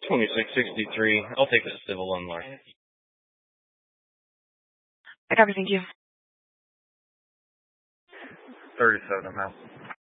2663. I'll take that civil unlock. I copy, thank you. 37, I'm out.